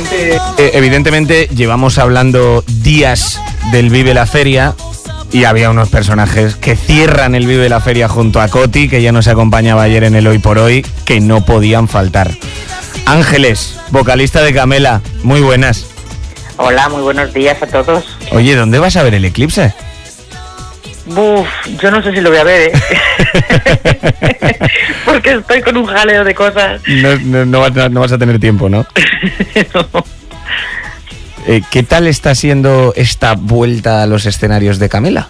Evidentemente llevamos hablando días del Vive la Feria y había unos personajes que cierran el Vive la Feria junto a Coti, que ya nos acompañaba ayer en el Hoy por Hoy, que no podían faltar. Ángeles, vocalista de Camela, muy buenas. Hola, muy buenos días a todos. Oye, ¿dónde vas a ver el eclipse? Yo no sé si lo voy a ver, porque estoy con un jaleo de cosas. No vas a tener tiempo, ¿no? No. ¿Qué tal está siendo esta vuelta a los escenarios de Camela?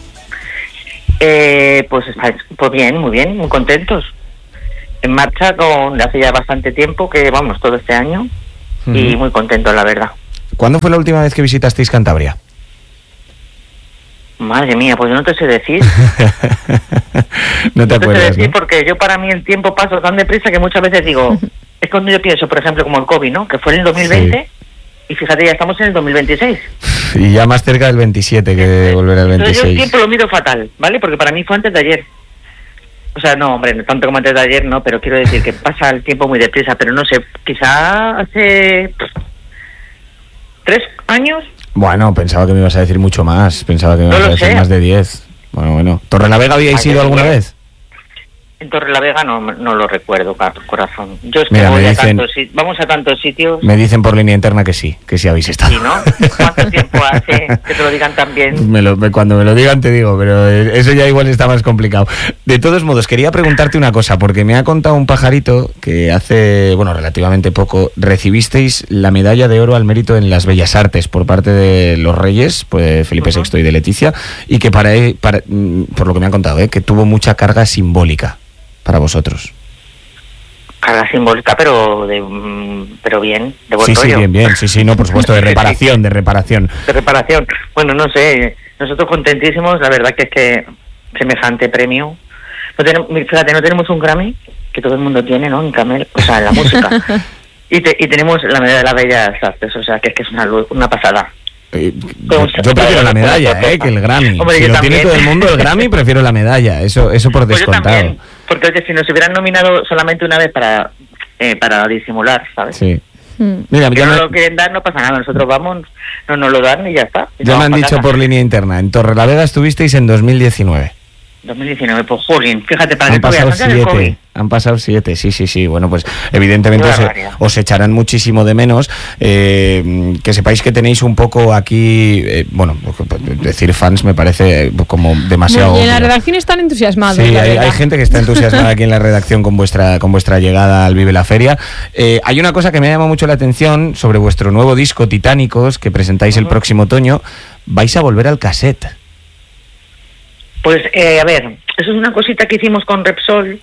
Pues bien, muy contentos. En marcha hace ya bastante tiempo, que vamos, todo este año, y muy contentos, la verdad. ¿Cuándo fue la última vez que visitasteis Cantabria? Madre mía, pues yo no te sé decir. No te acuerdas, sé decir, ¿no? Porque yo, para mí, el tiempo pasa tan deprisa que muchas veces digo, es cuando yo pienso, por ejemplo, como el COVID, ¿no? Que fue en el 2020, sí. Y fíjate, ya estamos en el 2026. Y ya más cerca del 27 que de volver al 26. Entonces yo el tiempo lo miro fatal, ¿vale? Porque para mí fue antes de ayer. O sea, no, hombre, no tanto como antes de ayer, no, pero quiero decir que pasa el tiempo muy deprisa, pero no sé, quizá hace 3 años... Bueno, pensaba que me ibas a decir mucho más. Pensaba que me ibas a decir más de 10. Bueno. ¿Torrelavega habíais ido alguna vez? En Torrelavega no lo recuerdo, corazón. Yo es que mira, vamos a tantos sitios. Me dicen por línea interna que sí habéis estado. Sí, ¿no? ¿Cuánto tiempo hace que te lo digan también? Cuando me lo digan te digo, pero eso ya igual está más complicado. De todos modos, quería preguntarte una cosa, porque me ha contado un pajarito que hace, relativamente poco, recibisteis la medalla de oro al mérito en las Bellas Artes por parte de los Reyes, pues Felipe VI y de Leticia, y que por lo que me han contado, que tuvo mucha carga simbólica para vosotros. Carga simbólica, pero bien, de buen rollo. Sí, bien, sí, no, por supuesto, de reparación. De reparación. Bueno, no sé, nosotros contentísimos, la verdad que es que semejante premio. Fíjate, no tenemos un Grammy, que todo el mundo tiene, ¿no? En Camel, o sea, en la música. y tenemos la medalla de las Bellas Artes, o sea, que es que es una pasada. Yo prefiero la medalla, que el Grammy. Hombre, si lo tiene todo el mundo el Grammy, prefiero la medalla, eso por descontado. Yo también, porque oye, si nos hubieran nominado solamente una vez para disimular, ¿sabes? Sí. Mira, que no lo quieren dar, no pasa nada, nosotros vamos, no nos lo dan y ya está. Ya me han dicho por línea interna, en Torrelavega estuvisteis en 2019. 2019, pues jolín, fíjate, para han pasado 7, sí. Bueno, pues evidentemente os echarán muchísimo de menos. Que sepáis que tenéis un poco aquí, decir fans me parece como demasiado. Y en la redacción están entusiasmados. Sí, hay gente que está entusiasmada aquí en la redacción con vuestra llegada al Vive la Feria. Hay una cosa que me ha llamado mucho la atención sobre vuestro nuevo disco Titánicos, que presentáis el próximo otoño. Vais a volver al cassette. Pues, a ver, eso es una cosita que hicimos con Repsol,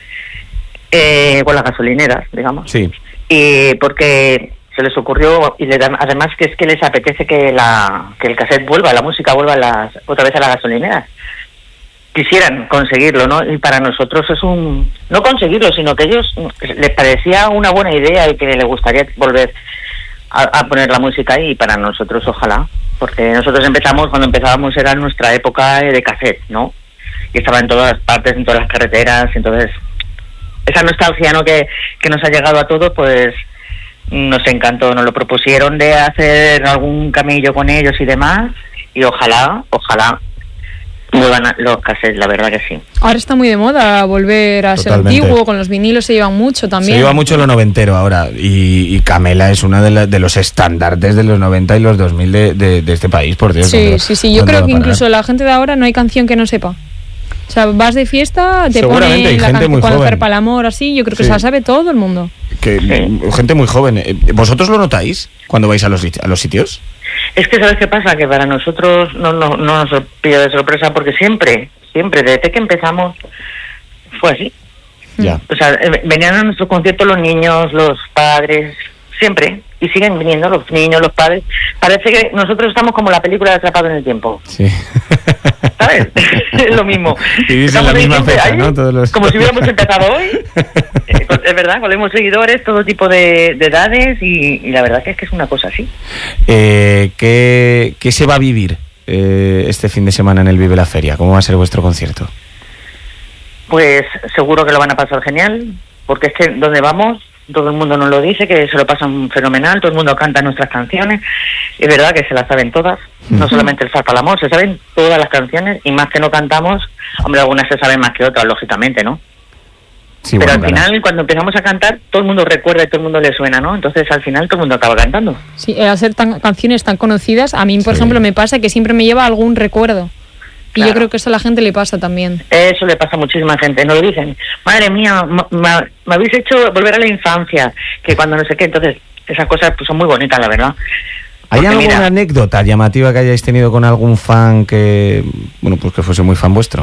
con las gasolineras, digamos. Sí. Y porque se les ocurrió, y además que es que les apetece que el cassette vuelva, la música vuelva otra vez a las gasolineras. Quisieran conseguirlo, ¿no? Y para nosotros es no conseguirlo, sino que a ellos les parecía una buena idea y que les gustaría volver a poner la música ahí, y para nosotros ojalá. Porque nosotros cuando empezábamos era nuestra época de cassette, ¿no? Y estaba en todas partes, en todas las carreteras, entonces esa nostalgia, ¿no? que nos ha llegado a todos, pues nos encantó, nos lo propusieron de hacer algún camello con ellos y demás, y ojalá vuelvan los cassettes, la verdad que sí. Ahora está muy de moda volver a ser antiguo, con los vinilos se llevan mucho también. Se lleva mucho lo noventero ahora, y Camela es una de los estandartes de los 90 y los 2000 de este país, por Dios. Sí, yo creo que incluso la gente de ahora no hay canción que no sepa. O sea, vas de fiesta, te ponen la canción cuando hacer para el amor, así, yo creo que se la sabe todo el mundo. Gente muy joven. ¿Vosotros lo notáis cuando vais a los sitios? Es que, ¿sabes qué pasa? Que para nosotros no nos pilla de sorpresa, porque siempre, desde que empezamos, fue así. Ya. O sea, venían a nuestros conciertos los niños, los padres, siempre, y siguen viniendo los niños, los padres. Parece que nosotros estamos como la película de Atrapado en el Tiempo. Sí. ¿Sabes? Es lo mismo. Y dicen la misma fecha, ¿no? Como si hubiéramos empezado hoy. Es verdad, con los seguidores, todo tipo de edades, y la verdad que es una cosa así. ¿Qué se va a vivir este fin de semana en el Vive la Feria? ¿Cómo va a ser vuestro concierto? Pues seguro que lo van a pasar genial, porque es que donde vamos todo el mundo nos lo dice, que se lo pasan fenomenal, todo el mundo canta nuestras canciones. Es verdad que se las saben todas, no solamente el Far para el amor, se saben todas las canciones, y más que no cantamos, hombre, algunas se saben más que otras, lógicamente, ¿no? Sí, pero al final, cuando empezamos a cantar, todo el mundo recuerda y todo el mundo le suena, ¿no? Entonces, al final, todo el mundo acaba cantando. Sí, al ser canciones tan conocidas, a mí, por ejemplo, me pasa que siempre me lleva algún recuerdo. Y yo creo que eso a la gente le pasa también. Eso le pasa a muchísima gente. Nos lo dicen, madre mía, me habéis hecho volver a la infancia, que cuando no sé qué. Entonces, esas cosas pues son muy bonitas, la verdad. ¿Hay alguna anécdota llamativa que hayáis tenido con algún fan que, bueno, pues que fuese muy fan vuestro?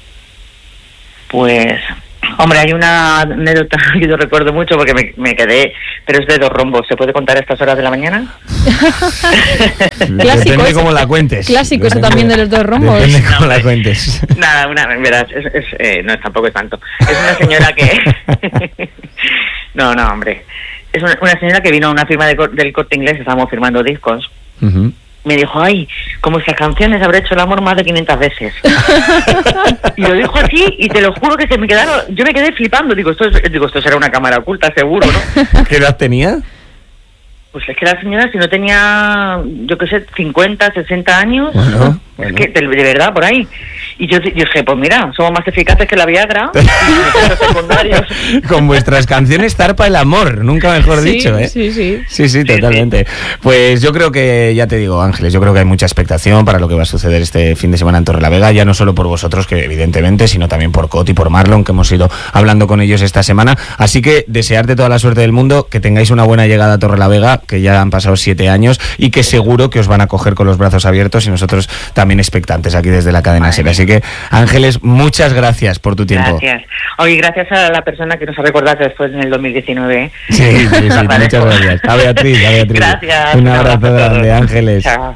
Pues, hombre, hay una anécdota que yo recuerdo mucho porque me quedé, pero es de Dos Rombos. ¿Se puede contar a estas horas de la mañana? Clásico. Depende cómo la cuentes. Clásico, eso también de los Dos Rombos. Depende cómo la cuentes. Nada, en verdad, no, tampoco es tanto. Es una señora que... no, hombre. Es una señora que vino a una firma del Corte Inglés, estábamos firmando discos. Uh-huh. Me dijo, ay, como esas canciones habré hecho el amor más de 500 veces. Y lo dijo así, y te lo juro que yo me quedé flipando. Digo, esto será una cámara oculta, seguro, ¿no? ¿Qué edad tenía? Pues es que la señora, si no tenía, yo qué sé, 50, 60 años, bueno. Es que de verdad, por ahí. Y yo dije, pues mira, somos más eficaces que la Viagra y los secundarios. Con vuestras canciones zarpa el amor, nunca mejor dicho, ¿eh? Sí, totalmente. Pues yo creo que, ya te digo, Ángeles, yo creo que hay mucha expectación para lo que va a suceder este fin de semana en Torrelavega, ya no solo por vosotros, que evidentemente, sino también por Coti y por Marlon, que hemos ido hablando con ellos esta semana. Así que desearte toda la suerte del mundo, que tengáis una buena llegada a Torrelavega, que ya han pasado 7 años y que seguro que os van a coger con los brazos abiertos, y nosotros también expectantes aquí desde la cadena SER. Así que, Ángeles, muchas gracias por tu tiempo. Gracias. Oye, gracias a la persona que nos ha recordado después en el 2019. Sí, muchas gracias. A Beatriz. Gracias. Un abrazo grande, Ángeles. Chao.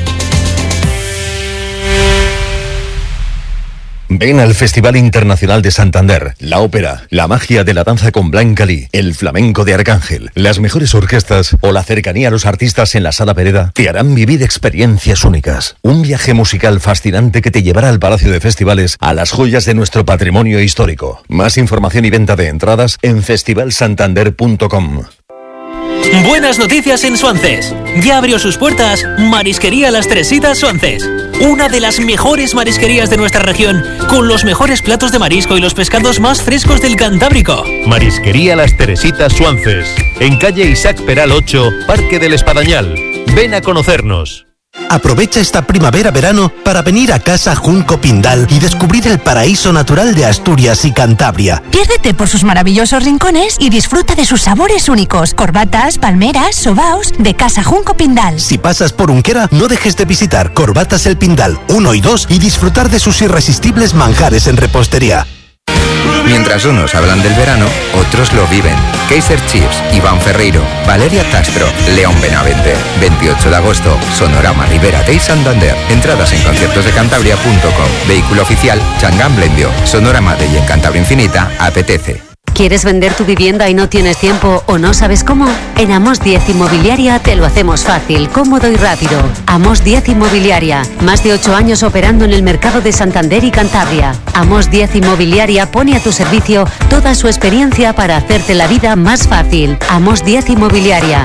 Ven al Festival Internacional de Santander, la ópera, la magia de la danza con Blanca Lee, el flamenco de Arcángel, las mejores orquestas o la cercanía a los artistas en la Sala Pereda te harán vivir experiencias únicas. Un viaje musical fascinante que te llevará al Palacio de Festivales, a las joyas de nuestro patrimonio histórico. Más información y venta de entradas en festivalsantander.com. Buenas noticias en Suances. Ya abrió sus puertas Marisquería Las Teresitas Suances. Una de las mejores marisquerías de nuestra región, con los mejores platos de marisco y los pescados más frescos del Cantábrico. Marisquería Las Teresitas Suances. En calle Isaac Peral 8, Parque del Espadañal. Ven a conocernos. Aprovecha esta primavera-verano para venir a Casa Junco Pindal y descubrir el paraíso natural de Asturias y Cantabria. Piérdete por sus maravillosos rincones y disfruta de sus sabores únicos. Corbatas, palmeras, sobaos de Casa Junco Pindal. Si pasas por Unquera, no dejes de visitar Corbatas El Pindal 1 y 2 y disfrutar de sus irresistibles manjares en repostería. Mientras unos hablan del verano, otros lo viven. Kaiser Chiefs, Iván Ferreiro, Valeria Castro, León Benavente. 28 de agosto, Sonorama Ribera Day Santander. Entradas en conciertosdecantabria.com. Vehículo oficial, Changán Blendio. Sonorama Day en Cantabria Infinita, apetece. ¿Quieres vender tu vivienda y no tienes tiempo o no sabes cómo? En Amos 10 Inmobiliaria te lo hacemos fácil, cómodo y rápido. Amos 10 Inmobiliaria, más de 8 años operando en el mercado de Santander y Cantabria. Amos 10 Inmobiliaria pone a tu servicio toda su experiencia para hacerte la vida más fácil. Amos 10 Inmobiliaria,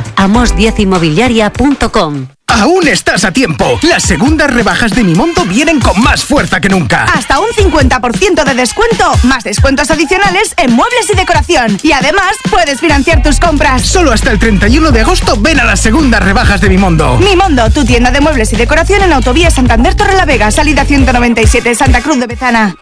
amos10inmobiliaria.com. Aún estás a tiempo. Las segundas rebajas de Mimondo vienen con más fuerza que nunca. Hasta un 50% de descuento, más descuentos adicionales en muebles y decoración. Y además, puedes financiar tus compras. Solo hasta el 31 de agosto ven a las segundas rebajas de Mimondo. Mimondo, tu tienda de muebles y decoración en Autovía Santander Torrelavega, salida 197, Santa Cruz de Bezana.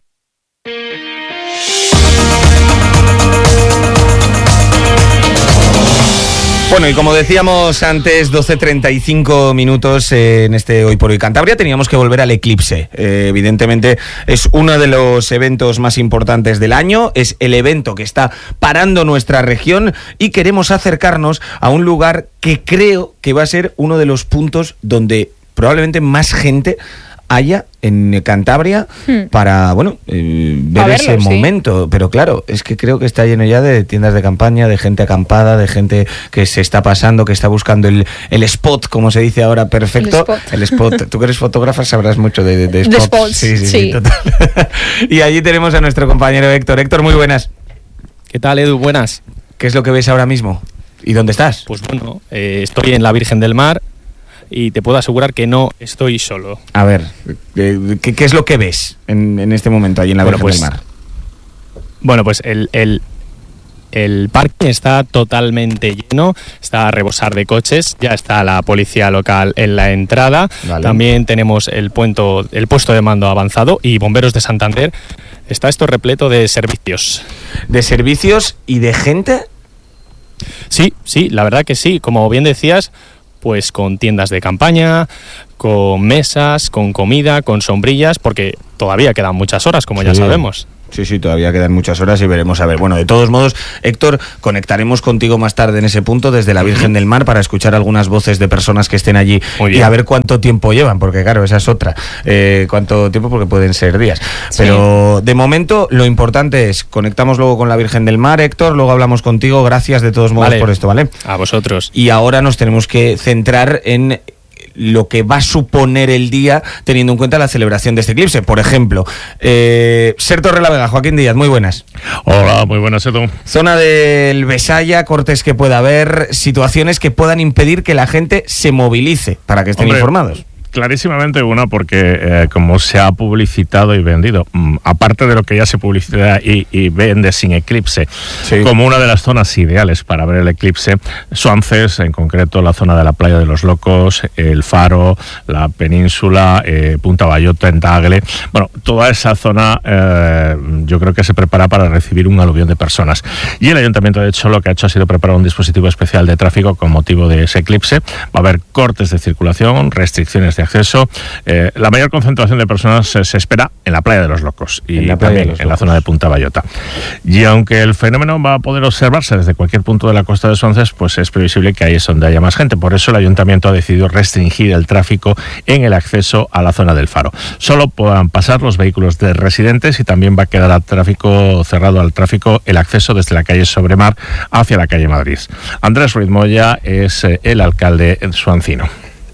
Bueno, y como decíamos antes, 12:35 minutos en este Hoy por Hoy Cantabria, teníamos que volver al eclipse. Evidentemente es uno de los eventos más importantes del año, es el evento que está parando nuestra región y queremos acercarnos a un lugar que creo que va a ser uno de los puntos donde probablemente más gente haya en Cantabria para, bueno, ver ese momento. Pero claro, es que creo que está lleno ya de tiendas de campaña, de gente acampada, de gente que se está pasando, que está buscando el spot, como se dice ahora, perfecto. El spot. Tú que eres fotógrafa sabrás mucho de spots. De spots, sí, total. Y allí tenemos a nuestro compañero Héctor. Héctor, muy buenas. ¿Qué tal, Edu? Buenas. ¿Qué es lo que ves ahora mismo? ¿Y dónde estás? Pues bueno, estoy en la Virgen del Mar y te puedo asegurar que no estoy solo. A ver, ¿qué es lo que ves en este momento ahí en la Virgen del Mar? Bueno, pues el parque está totalmente lleno, está a rebosar de coches, ya está la policía local en la entrada, también tenemos el puesto de mando avanzado y bomberos de Santander. Está esto repleto de servicios. ¿De servicios y de gente? Sí, la verdad que sí. Como bien decías, pues con tiendas de campaña, con mesas, con comida, con sombrillas, porque todavía quedan muchas horas, como ya sabemos. Sí, todavía quedan muchas horas y veremos a ver. Bueno, de todos modos, Héctor, conectaremos contigo más tarde en ese punto desde la Virgen del Mar para escuchar algunas voces de personas que estén allí y a ver cuánto tiempo llevan, porque claro, esa es otra. Cuánto tiempo, porque pueden ser días. Sí. Pero de momento lo importante es, conectamos luego con la Virgen del Mar, Héctor, luego hablamos contigo. Gracias de todos modos por esto, ¿vale? A vosotros. Y ahora nos tenemos que centrar en lo que va a suponer el día teniendo en cuenta la celebración de este eclipse. Por ejemplo, Ser Torrelavega, Joaquín Díaz, muy buenas. Hola, muy buenas, Edu. Zona del Besaya, cortes que pueda haber, situaciones que puedan impedir que la gente se movilice para que estén informados. Clarísimamente una, porque como se ha publicitado y vendido, aparte de lo que ya se publicita y vende sin eclipse, como una de las zonas ideales para ver el eclipse, Suances, en concreto la zona de la Playa de los Locos, el Faro, la península, Punta Bayota, en Tagle, bueno, toda esa zona yo creo que se prepara para recibir un aluvión de personas. Y el Ayuntamiento, de hecho, lo que ha hecho ha sido preparar un dispositivo especial de tráfico con motivo de ese eclipse. Va a haber cortes de circulación, restricciones de acceso. La mayor concentración de personas se espera en la Playa de los Locos y también en la zona de Punta Bayota. Y aunque el fenómeno va a poder observarse desde cualquier punto de la costa de Suances, pues es previsible que ahí es donde haya más gente. Por eso el Ayuntamiento ha decidido restringir el tráfico en el acceso a la zona del Faro. Solo podrán pasar los vehículos de residentes y también va a quedar cerrado al tráfico el acceso desde la calle Sobremar hacia la calle Madrid. Andrés Ruiz Moya es el alcalde suancino.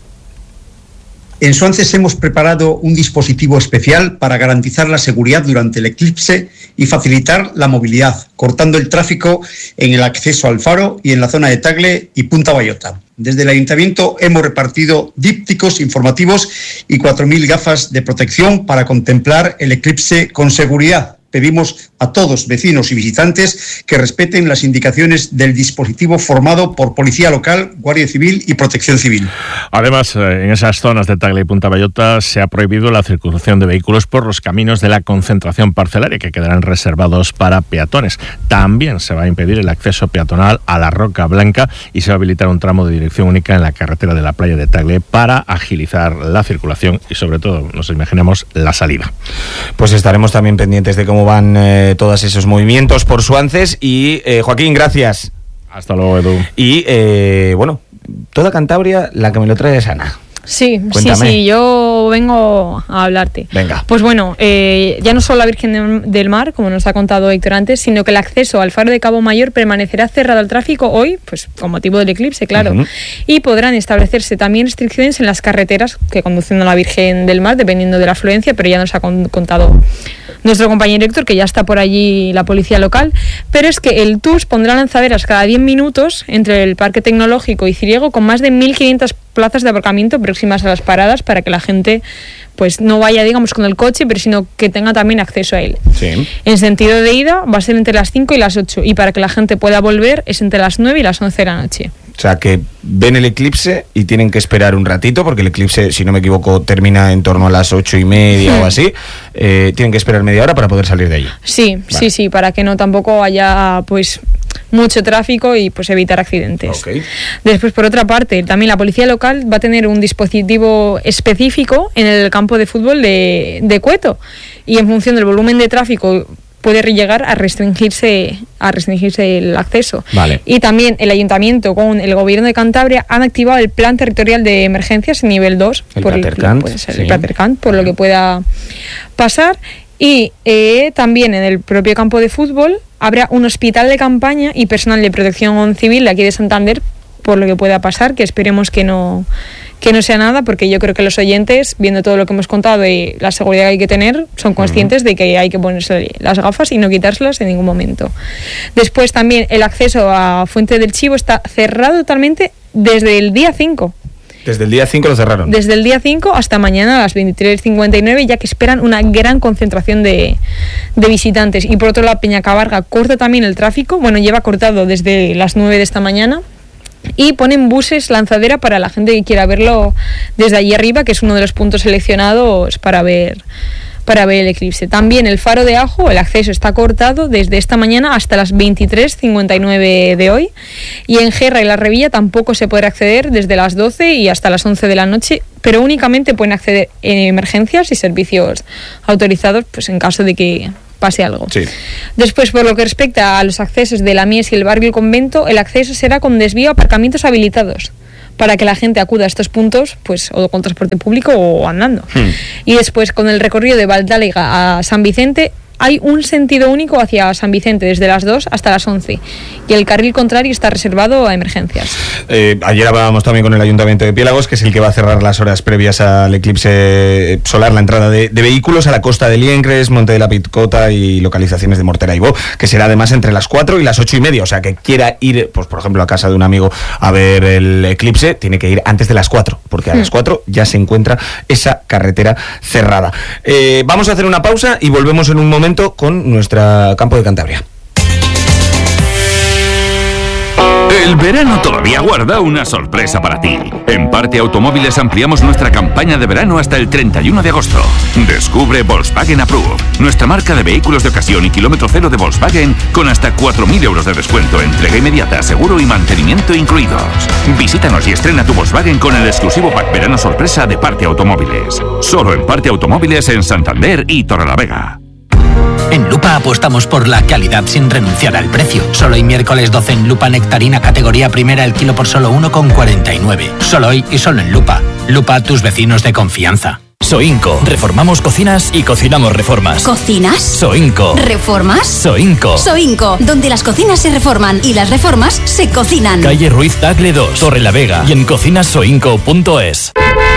En Suances hemos preparado un dispositivo especial para garantizar la seguridad durante el eclipse y facilitar la movilidad, cortando el tráfico en el acceso al Faro y en la zona de Tagle y Punta Bayota. Desde el Ayuntamiento hemos repartido dípticos informativos y 4.000 gafas de protección para contemplar el eclipse con seguridad. Pedimos a todos, vecinos y visitantes, que respeten las indicaciones del dispositivo formado por Policía Local, Guardia Civil y Protección Civil. Además, en esas zonas de Tagle y Punta Bayota se ha prohibido la circulación de vehículos por los caminos de la concentración parcelaria, que quedarán reservados para peatones. También se va a impedir el acceso peatonal a la Roca Blanca y se va a habilitar un tramo de dirección única en la carretera de la playa de Tagle para agilizar la circulación y, sobre todo, nos imaginamos la salida. Pues estaremos también pendientes de cómo van todos esos movimientos por Suances y Joaquín, gracias. Hasta luego, Edu. Y bueno, toda Cantabria, la que me lo trae es Ana. Sí, sí, yo vengo a hablarte. Venga. Pues bueno, ya no solo la Virgen del Mar, como nos ha contado Héctor antes, sino que el acceso al Faro de Cabo Mayor permanecerá cerrado al tráfico hoy, pues con motivo del eclipse, claro. Y podrán establecerse también restricciones en las carreteras que conducen a la Virgen del Mar, dependiendo de la afluencia, pero ya nos ha contado nuestro compañero Héctor, que ya está por allí la policía local. Pero es que el TUS pondrá lanzaderas cada 10 minutos entre el Parque Tecnológico y Ciriego, con más de 1.500 plazas de aparcamiento próximas a las paradas, para que la gente pues no vaya, digamos, con el coche, pero sino que tenga también acceso a él. Sí. En sentido de ida va a ser entre las 5 y las 8, y para que la gente pueda volver es entre las 9 y las 11 de la noche. O sea, que ven el eclipse y tienen que esperar un ratito, porque el eclipse, si no me equivoco, termina en torno a las 8:30 o así. Tienen que esperar media hora para poder salir de allí. Sí, vale. Sí, para que no tampoco haya pues mucho tráfico y pues evitar accidentes. Okay. Después, por otra parte, también la policía local va a tener un dispositivo específico en el campo de fútbol de Cueto, y en función del volumen de tráfico puede llegar a restringirse el acceso. Vale. Y también el Ayuntamiento con el Gobierno de Cantabria han activado el Plan Territorial de Emergencias nivel 2, el Platercant, el Platercant, por lo que pueda pasar. Y también en el propio campo de fútbol habrá un hospital de campaña y personal de protección civil de aquí de Santander, por lo que pueda pasar, que esperemos que no que no sea nada, porque yo creo que los oyentes, viendo todo lo que hemos contado y la seguridad que hay que tener, son conscientes de que hay que ponerse las gafas y no quitárselas en ningún momento. Después también el acceso a Fuente del Chivo está cerrado totalmente desde el día 5. Desde el día 5 lo cerraron. Desde el día 5 hasta mañana a las 23:59, ya que esperan una gran concentración de visitantes. Y por otro lado, Peñacabarga corta también el tráfico, bueno, lleva cortado desde las 9 de esta mañana. Y ponen buses lanzadera para la gente que quiera verlo desde allí arriba, que es uno de los puntos seleccionados para ver el eclipse. También el Faro de Ajo, el acceso está cortado desde esta mañana hasta las 23:59 de hoy. Y en Gerra y La Revilla tampoco se podrá acceder desde las 12 y hasta las 11 de la noche, pero únicamente pueden acceder en emergencias y servicios autorizados, pues en caso de que pase algo. Sí. Después, por lo que respecta a los accesos de la Mies y el barrio El Convento, el acceso será con desvío a aparcamientos habilitados para que la gente acuda a estos puntos, pues o con transporte público o andando. Y después, con el recorrido de Valdáliga a San Vicente, hay un sentido único hacia San Vicente desde las 2 hasta las 11 y el carril contrario está reservado a emergencias. Ayer hablábamos también con el Ayuntamiento de Piélagos, que es el que va a cerrar las horas previas al eclipse solar, la entrada de vehículos a la costa de Liencres, Monte de la Picota y localizaciones de Mortera y Bo, que será además entre las 4 y las 8:30, o sea que quiera ir, pues por ejemplo, a casa de un amigo a ver el eclipse, tiene que ir antes de las 4, porque a las 4 ya se encuentra esa carretera cerrada. Vamos a hacer una pausa y volvemos en un momento con nuestra Campo de Cantabria. El verano todavía guarda una sorpresa para ti. En Parte Automóviles ampliamos nuestra campaña de verano hasta el 31 de agosto. Descubre Volkswagen Approve, nuestra marca de vehículos de ocasión y kilómetro cero de Volkswagen con hasta 4.000 euros de descuento, entrega inmediata, seguro y mantenimiento incluidos. Visítanos y estrena tu Volkswagen con el exclusivo pack verano sorpresa de Parte Automóviles. Solo en Parte Automóviles en Santander y Torrelavega. En Lupa apostamos por la calidad sin renunciar al precio. Solo hoy miércoles 12 en Lupa nectarina categoría primera el kilo por solo 1,49. Solo hoy y solo en Lupa. Lupa, tus vecinos de confianza. Soinco. Reformamos cocinas y cocinamos reformas. ¿Cocinas? Soinco. ¿Reformas? Soinco. Soinco, donde las cocinas se reforman y las reformas se cocinan. Calle Ruiz Tagle 2, Torrelavega y en cocinasoinco.es.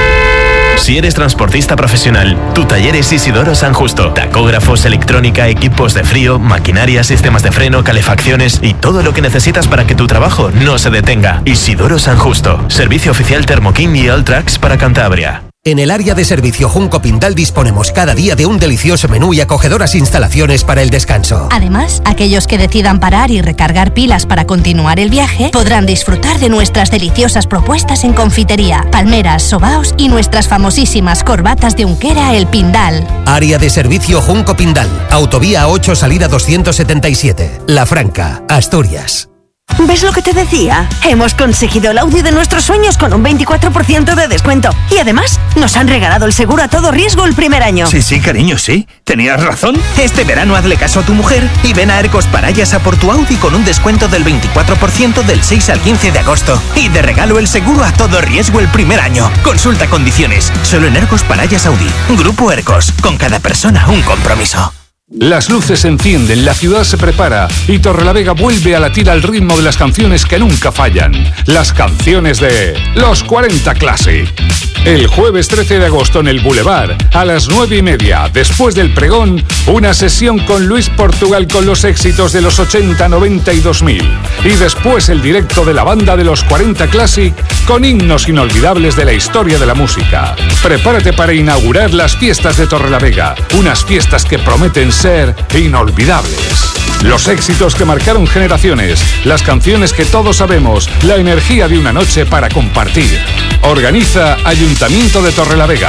Si eres transportista profesional, tu taller es Isidoro San Justo. Tacógrafos, electrónica, equipos de frío, maquinaria, sistemas de freno, calefacciones y todo lo que necesitas para que tu trabajo no se detenga. Isidoro San Justo. Servicio oficial Thermokin y Alltrax para Cantabria. En el área de servicio Junco Pindal disponemos cada día de un delicioso menú y acogedoras instalaciones para el descanso. Además, aquellos que decidan parar y recargar pilas para continuar el viaje podrán disfrutar de nuestras deliciosas propuestas en confitería, palmeras, sobaos y nuestras famosísimas corbatas de Unquera El Pindal. Área de servicio Junco Pindal, Autovía 8 salida 277, La Franca, Asturias. ¿Ves lo que te decía? Hemos conseguido el Audi de nuestros sueños con un 24% de descuento. Y además, nos han regalado el seguro a todo riesgo el primer año. Sí, cariño, sí. Tenías razón. Este verano hazle caso a tu mujer y ven a Ercos Parayas a por tu Audi con un descuento del 24% del 6 al 15 de agosto. Y de regalo el seguro a todo riesgo el primer año. Consulta condiciones. Solo en Ercos Parayas Audi. Grupo Ercos. Con cada persona un compromiso. Las luces se encienden, la ciudad se prepara y Torrelavega vuelve a latir al ritmo de las canciones que nunca fallan. Las canciones de Los 40 Classic. El jueves 13 de agosto en el Boulevard, a las 9:30, después del pregón, una sesión con Luis Portugal con los éxitos de los 80, 90 y 2000. Y después el directo de la banda de Los 40 Classic con himnos inolvidables de la historia de la música. Prepárate para inaugurar las fiestas de Torrelavega, unas fiestas que prometen ser inolvidables. Los éxitos que marcaron generaciones, las canciones que todos sabemos, la energía de una noche para compartir. Organiza Ayuntamiento de Torrelavega.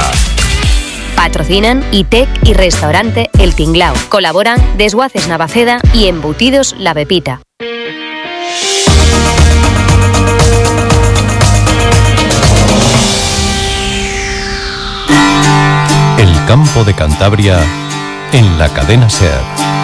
Patrocinan ITEC y Restaurante El Tinglao. Colaboran Desguaces Navaceda y Embutidos La Pepita. El campo de Cantabria en la cadena SER.